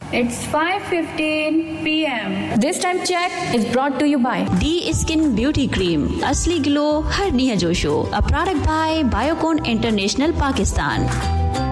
It's 5:15 p.m. This time check is brought to you by D Skin Beauty Cream. असली glow हर निया जोशो. A product by Biocon International Pakistan.